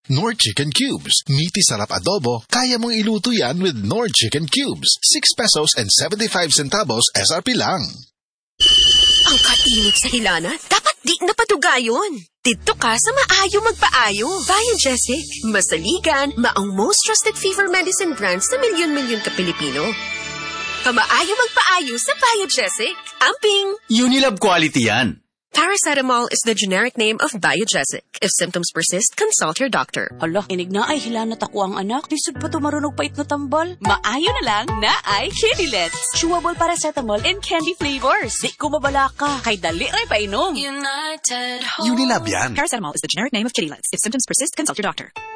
Knorr Chicken Cubes. Meaty sarap adobo, kaya mong iluto yan with Knorr Chicken Cubes. 6 pesos and 75 centavos SRP lang. Ang kainit sa hilana, dapat di napatuga yun. Dito ka sa maayo magpaayo. Biogesic, masaligan, maong most trusted fever medicine brands sa milyon-milyon ka Pilipino. Pamaayo magpaayo sa Biogesic. Amping! Unilab quality yan. Paracetamol is the generic name of Biogesic. If symptoms persist, consult your doctor. Hala, inig na ay hilanat ako ang anak. Disod pa tumarunong pait na tambal. Maayo na lang na ay Kidilets. Chewable paracetamol and candy flavors. Di ko mabala ka. Kay dali ray painom. Unilab yan. Paracetamol is the generic name of Kidilets. If symptoms persist, consult your doctor.